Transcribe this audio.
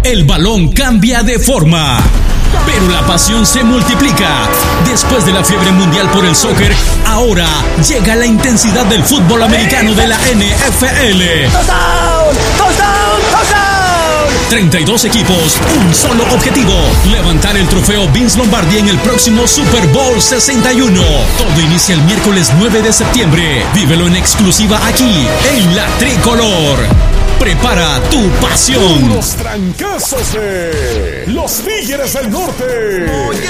el balón cambia de forma, pero la pasión se multiplica. Después de la fiebre mundial por el soccer, ahora llega la intensidad del fútbol americano de la NFL. ¡Touchdown! ¡Touchdown! ¡Touchdown! 32 equipos, un solo objetivo: levantar el trofeo Vince Lombardi en el próximo Super Bowl 61. Todo inicia el miércoles 9 de septiembre. Vívelo en exclusiva aquí, en La Tricolor. Prepara tu pasión. Los trancazos de los Tigres del Norte.